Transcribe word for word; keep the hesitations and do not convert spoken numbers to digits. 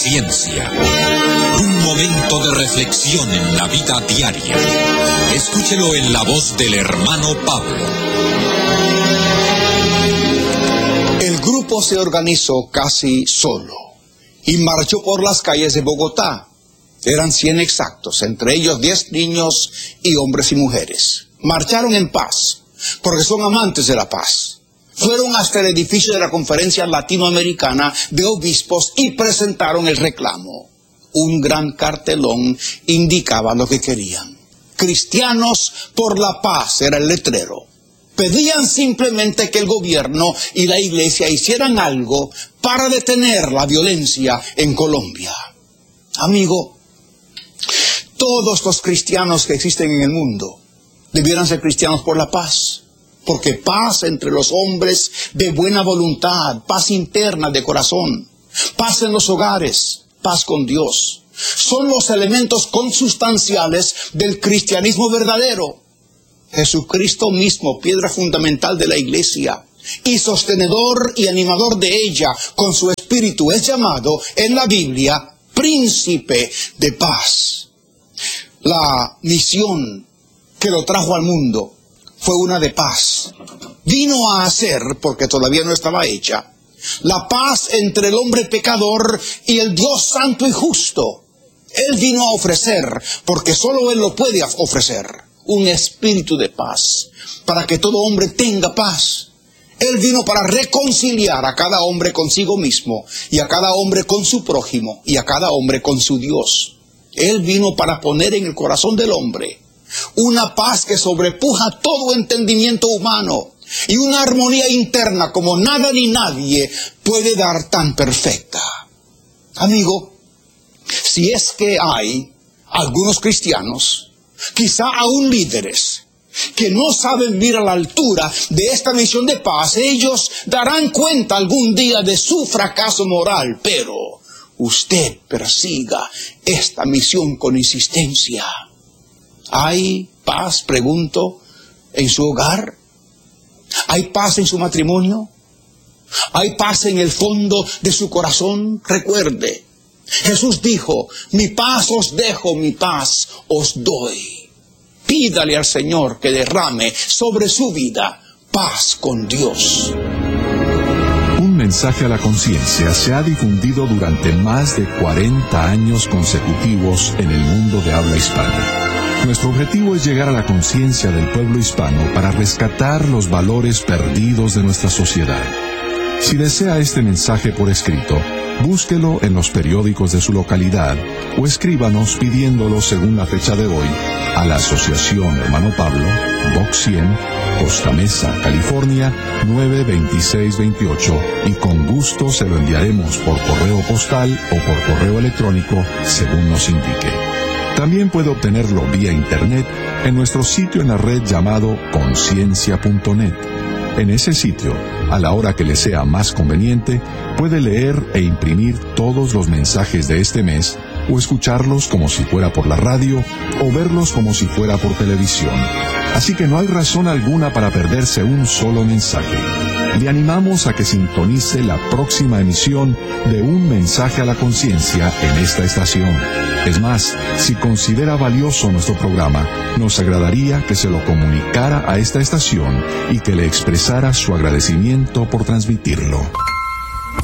Ciencia. Un momento de reflexión en la vida diaria. Escúchelo en la voz del hermano Pablo. El grupo se organizó casi solo y marchó por las calles de Bogotá. Eran cien exactos, entre ellos diez niños y hombres y mujeres. Marcharon en paz, porque son amantes de la paz. Fueron hasta el edificio de la Conferencia Latinoamericana de Obispos y presentaron el reclamo. Un gran cartelón indicaba lo que querían. Cristianos por la paz era el letrero. Pedían simplemente que el gobierno y la iglesia hicieran algo para detener la violencia en Colombia. Amigo, todos los cristianos que existen en el mundo debieran ser cristianos por la paz. Porque paz entre los hombres de buena voluntad, paz interna de corazón, paz en los hogares, paz con Dios, son los elementos consustanciales del cristianismo verdadero. Jesucristo mismo, piedra fundamental de la iglesia y sostenedor y animador de ella con su espíritu, es llamado en la Biblia príncipe de paz. La misión que lo trajo al mundo fue una de paz. Vino a hacer, porque todavía no estaba hecha, la paz entre el hombre pecador y el Dios santo y justo. Él vino a ofrecer, porque solo Él lo puede ofrecer, un espíritu de paz, para que todo hombre tenga paz. Él vino para reconciliar a cada hombre consigo mismo, y a cada hombre con su prójimo, y a cada hombre con su Dios. Él vino para poner en el corazón del hombre una paz que sobrepuja todo entendimiento humano y una armonía interna como nada ni nadie puede dar tan perfecta. Amigo, si es que hay algunos cristianos, quizá aún líderes, que no saben mirar a la altura de esta misión de paz, ellos darán cuenta algún día de su fracaso moral, pero usted persiga esta misión con insistencia. ¿Hay paz, pregunto, en su hogar? ¿Hay paz en su matrimonio? ¿Hay paz en el fondo de su corazón? Recuerde, Jesús dijo, mi paz os dejo, mi paz os doy. Pídale al Señor que derrame sobre su vida paz con Dios. Un mensaje a la conciencia se ha difundido durante más de cuarenta años consecutivos en el mundo de habla hispana. Nuestro objetivo es llegar a la conciencia del pueblo hispano para rescatar los valores perdidos de nuestra sociedad. Si desea este mensaje por escrito, búsquelo en los periódicos de su localidad o escríbanos pidiéndolo según la fecha de hoy a la Asociación Hermano Pablo, Box cien, Costa Mesa, California, nueve veintiséis veintiocho, y con gusto se lo enviaremos por correo postal o por correo electrónico según nos indique. También puede obtenerlo vía internet en nuestro sitio en la red llamado conciencia punto net. En ese sitio, a la hora que le sea más conveniente, puede leer e imprimir todos los mensajes de este mes o escucharlos como si fuera por la radio o verlos como si fuera por televisión. Así que no hay razón alguna para perderse un solo mensaje. Le animamos a que sintonice la próxima emisión de Un Mensaje a la Conciencia en esta estación. Es más, si considera valioso nuestro programa, nos agradaría que se lo comunicara a esta estación y que le expresara su agradecimiento por transmitirlo.